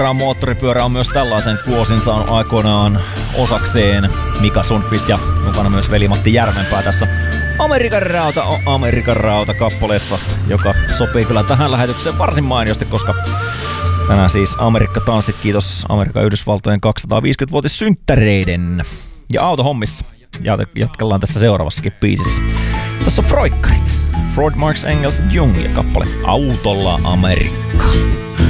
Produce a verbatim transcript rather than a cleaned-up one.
Moottoripyörä on myös tällaisen kuosin saanut aikoinaan osakseen. Mika Sundqvist ja mukana myös veli Matti Järvenpää tässä Amerikan rauta on Amerikan rauta kappaleessa, joka sopii kyllä tähän lähetykseen varsin mainiosti, koska tänään siis Amerikka-tanssit, kiitos Amerikan Yhdysvaltojen kaksisataaviisikymmenvuotissynttäreiden ja autohommissa. Ja jatkellaan tässä seuraavassakin biisissä. Tässä on Froikkarit, Freud, Marx, Engels, Jung ja kappale Autolla Amerikka.